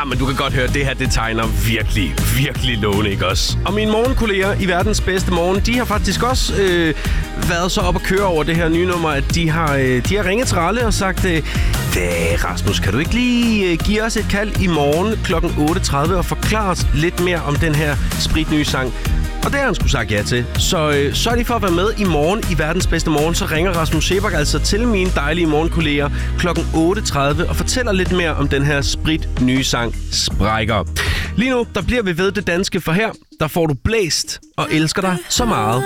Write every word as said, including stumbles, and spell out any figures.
men du kan godt høre, at det her, det tegner virkelig, virkelig lovende, ikke også? Og mine morgenkolleger i verdens bedste morgen, de har faktisk også øh, været så op at køre over det her nye nummer, at de har, øh, de har ringet til Ralle og sagt, øh, Rasmus, kan du ikke lige øh, give os et kald i morgen klokken otte tredive og forklare os lidt mere om den her spritnye sang? Og det har han sgu sagt ja til. Så øh, sørg lige for at være med i morgen i verdens bedste morgen. Så ringer Rasmus Seebach altså til mine dejlige morgenkolleger klokken otte tredive og fortæller lidt mere om den her sprit nye sang Sprækker. Lige nu, der bliver vi ved det danske, for her, der får du blæst og elsker dig så meget.